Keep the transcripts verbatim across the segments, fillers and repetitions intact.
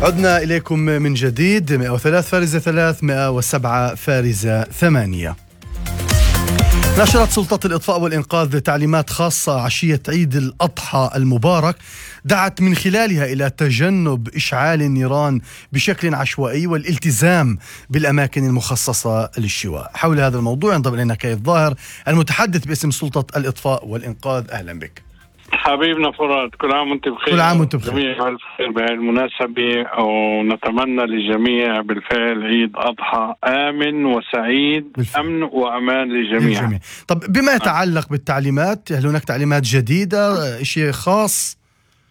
عدنا إليكم من جديد. مئة وثلاثة فارزة ثلاث، مئة وسبعة فارزة ثمانية. نشرت سلطات الإطفاء والإنقاذ تعليمات خاصة عشية عيد الأضحى المبارك دعت من خلالها إلى تجنب إشعال النيران بشكل عشوائي والالتزام بالأماكن المخصصة للشواء. حول هذا الموضوع ينضم إلينا كيف ظاهر المتحدث باسم سلطة الإطفاء والإنقاذ. أهلا بك حبيبنا فراد، كل عام وانت بخير. كل عام وانت بخير. جميع الخير بهذه المناسبة، ونتمنى للجميع بالفعل عيد أضحى آمن وسعيد بالفعل. أمن وأمان للجميع. للجميع. طب بما يتعلق بالتعليمات، هل هناك تعليمات جديدة، شيء خاص؟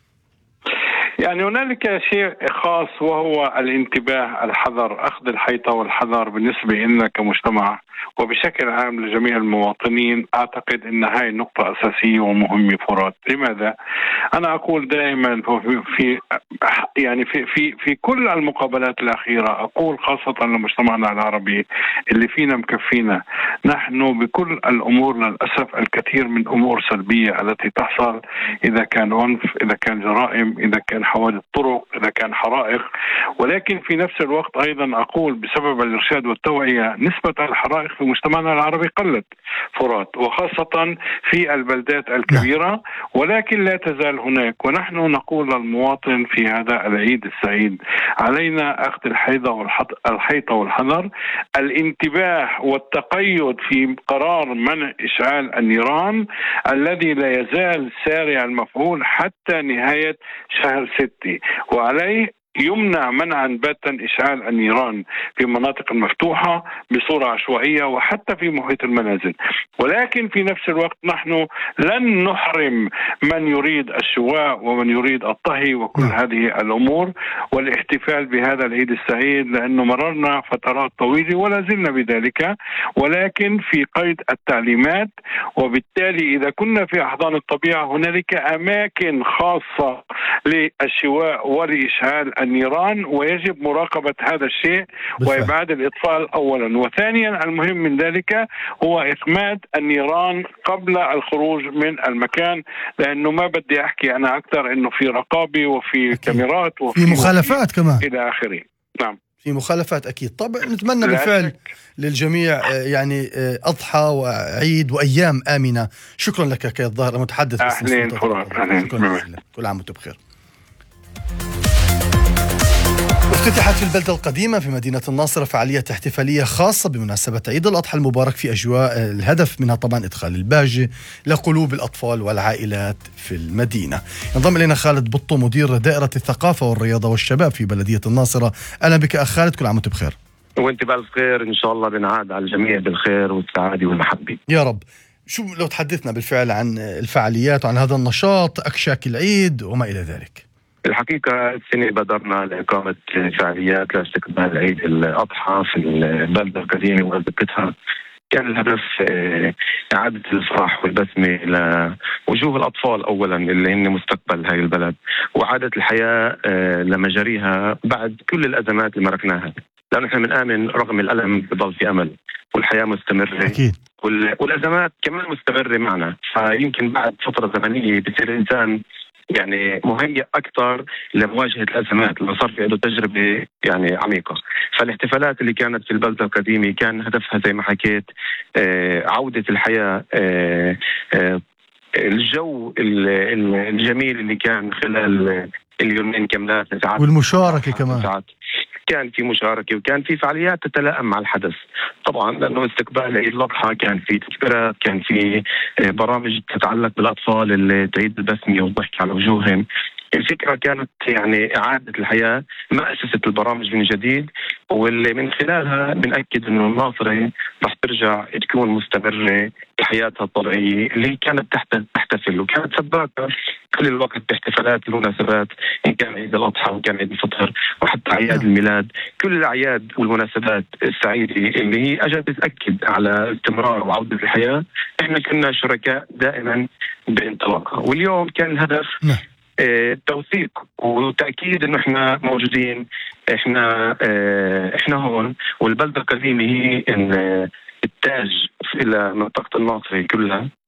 يعني هنالك شيء خاص وهو الانتباه، الحذر، أخذ الحيطة والحذر بالنسبة لنا كمجتمع وبشكل عام لجميع المواطنين. أعتقد أن هاي نقطة أساسية ومهمة فرات. لماذا؟ أنا أقول دائما في يعني في في في كل المقابلات الأخيرة، أقول خاصة لمجتمعنا العربي اللي فينا مكفينا، نحن بكل الأمور للأسف الكثير من أمور سلبية التي تحصل، إذا كان عنف، إذا كان جرائم، إذا كان حوادث طرق، إذا كان حرائق. ولكن في نفس الوقت أيضا أقول بسبب الإرشاد والتوعية نسبة الحرائق في مجتمعنا العربي قلت فرات، وخاصة في البلدات الكبيرة، ولكن لا تزال هناك. ونحن نقول للمواطن في هذا العيد السعيد علينا أخذ الحيطة والحذر، الانتباه والتقيد في قرار منع إشعال النيران الذي لا يزال سارع المفعول حتى نهاية شهر ستة، وعليه يمنع منعا باتا إشعال النيران في مناطق المفتوحة بصورة عشوائية وحتى في محيط المنازل. ولكن في نفس الوقت نحن لن نحرم من يريد الشواء ومن يريد الطهي وكل هذه الأمور والاحتفال بهذا العيد السعيد، لأنه مررنا فترات طويلة ولا زلنا بذلك، ولكن في قيد التعليمات. وبالتالي إذا كنا في أحضان الطبيعة هنالك أماكن خاصة للشواء ولإشعال النيران، ويجب مراقبة هذا الشيء وإبعاد الإطفال أولا. وثانيا المهم من ذلك هو إخماد النيران قبل الخروج من المكان، لأنه ما بدي أحكي أنا أكثر أنه في رقابة وفي أكيد. كاميرات وفي في مخالفات كمان إلى آخره. نعم في مخالفات أكيد. طبعا نتمنى بالفعل للجميع يعني أضحى وعيد وأيام آمنة. شكرا لك كيف ظاهر المتحدث باسم السلطة. كل عام وانتم بخير. افتتحت في البلدة القديمة في مدينة الناصرة فعالية احتفالية خاصة بمناسبة عيد الأضحى المبارك في أجواء الهدف منها طبعا إدخال البهجة لقلوب الأطفال والعائلات في المدينة. ينضم إلينا خالد بطو مدير دائرة الثقافة والرياضة والشباب في بلدية الناصرة. أهلا بك أخ خالد، كل عام وأنت بخير. وأنت بألف خير إن شاء الله، بنعاد على الجميع بالخير والسعادة والمحبة يا رب. شو لو تحدثنا بالفعل عن الفعاليات وعن هذا النشاط، أكشاك العيد وما إلى ذلك؟ الحقيقة السنة بدرنا لإقامة فعاليات لاستقبال عيد الأضحى في البلدة القديمة وأزقتها. كان الهدف إعادة الفرح والبسمة لوجوه الأطفال أولا اللي هن مستقبل هاي البلد، وعادة الحياة لمجاريها بعد كل الأزمات اللي مركناها، لأنه نحن بنآمن رغم الألم بضل في أمل والحياة مستمرة أكيد. والأزمات كمان مستمرة معنا. فيمكن بعد فترة زمنية بصير الإنسان يعني مهيئ أكثر لمواجهة الأزمات، لأنه صار في عنده تجربة يعني عميقة. فالاحتفالات اللي كانت في البلدة القديمة كان هدفها زي ما حكيت آه عودة الحياة، آه آه الجو الجميل اللي كان خلال اليومين كاملات، والمشاركة كمان ساعات. كان في مشاركة وكان في فعاليات تتلائم مع الحدث طبعا، لأنه استقبال عيد الأضحى كان في تذكيرات، كان في برامج تتعلق بالأطفال اللي تعيد البسمة والضحك على وجوههم. الفكرة كانت يعني إعادة الحياة، ما أسست البرامج من جديد، واللي من خلالها بنأكد إنه الناصرة رح ترجع تكون مستمرة بحياتها الطبيعية اللي كانت تحت تحتفل وكانت سباقة كل الوقت باحتفالات المناسبات، إن كان عيد الأضحى وكان عيد الفطر وحتى أعياد الميلاد. كل الأعياد والمناسبات السعيدة اللي هي أجت تأكد على استمرار وعودة الحياة، إحنا كنا شركاء دائما بانطلاقها. واليوم كان الهدف توثيق وتأكيد إنه إحنا موجودين، إحنا إحنا هون، والبلدة القديمة هي إن التاج إلى منطقة الناصرة كلها.